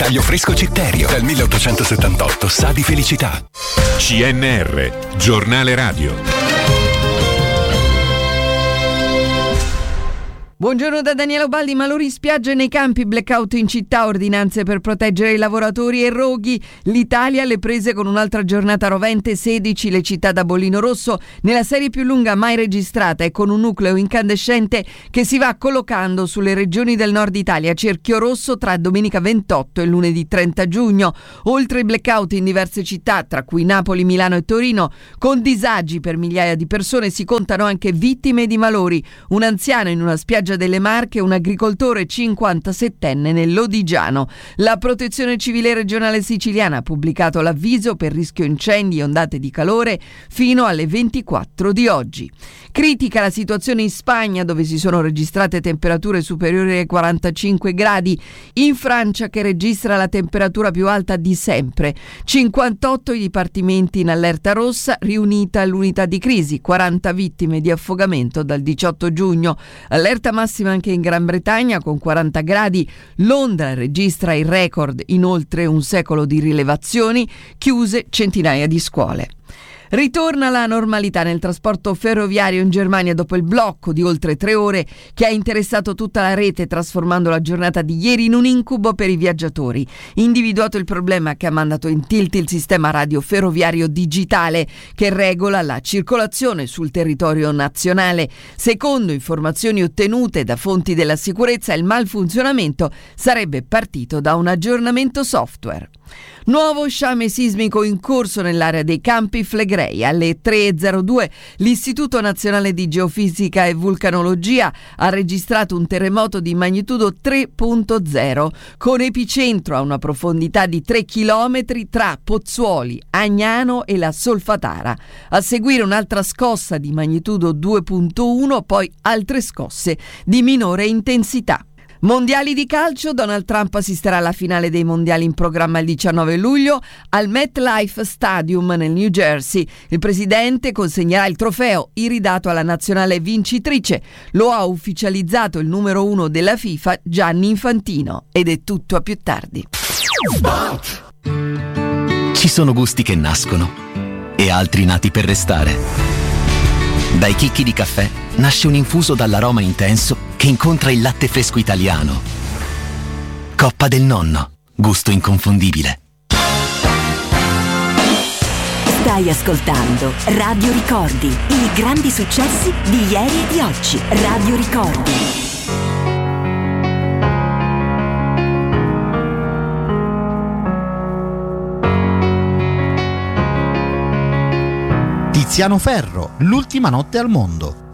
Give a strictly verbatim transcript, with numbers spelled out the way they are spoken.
Bagaglio fresco Citterio, dal milleottocentosettantotto sa di felicità. C N R, giornale radio. Buongiorno da Daniela Ubaldi. Malori in spiaggia e nei campi, blackout in città, ordinanze per proteggere i lavoratori e roghi. L'Italia alle prese con un'altra giornata rovente, sedici le città da bollino rosso, nella serie più lunga mai registrata e con un nucleo incandescente che si va collocando sulle regioni del nord Italia, cerchio rosso tra domenica ventotto e lunedì trenta giugno. Oltre i blackout in diverse città, tra cui Napoli, Milano e Torino, con disagi per migliaia di persone, si contano anche vittime di malori. Un anziano in una spiaggia delle Marche, un agricoltore cinquantasettenne nell'Odigiano. La Protezione Civile regionale siciliana ha pubblicato l'avviso per rischio incendi e ondate di calore fino alle ventiquattro di oggi. Critica la situazione in Spagna, dove si sono registrate temperature superiori ai quarantacinque gradi, in Francia che registra la temperatura più alta di sempre. cinquantotto i dipartimenti in allerta rossa, riunita l'unità di crisi, quaranta vittime di affogamento dal diciotto giugno. Allerta massima anche in Gran Bretagna con quaranta gradi. Londra registra il record in oltre un secolo di rilevazioni, chiuse centinaia di scuole. Ritorna la normalità nel trasporto ferroviario in Germania dopo il blocco di oltre tre ore che ha interessato tutta la rete, trasformando la giornata di ieri in un incubo per i viaggiatori. Individuato il problema che ha mandato in tilt il sistema radio ferroviario digitale che regola la circolazione sul territorio nazionale. Secondo informazioni ottenute da fonti della sicurezza, il malfunzionamento sarebbe partito da un aggiornamento software. Nuovo sciame sismico in corso nell'area dei Campi Flegrei. Alle tre e zero due l'Istituto Nazionale di Geofisica e Vulcanologia ha registrato un terremoto di magnitudo tre virgola zero con epicentro a una profondità di tre chilometri tra Pozzuoli, Agnano e la Solfatara. A seguire un'altra scossa di magnitudo due virgola uno, poi altre scosse di minore intensità. Mondiali di calcio, Donald Trump assisterà alla finale dei mondiali in programma il diciannove luglio al MetLife Stadium nel New Jersey. Il presidente consegnerà il trofeo iridato alla nazionale vincitrice. Lo ha ufficializzato il numero uno della FIFA, Gianni Infantino. Ed è tutto, a più tardi. Ci sono gusti che nascono e altri nati per restare. Dai chicchi di caffè nasce un infuso dall'aroma intenso che incontra il latte fresco italiano. Coppa del Nonno, gusto inconfondibile. Stai ascoltando Radio Ricordi, i grandi successi di ieri e di oggi. Radio Ricordi. Tiziano Ferro, L'ultima notte al mondo.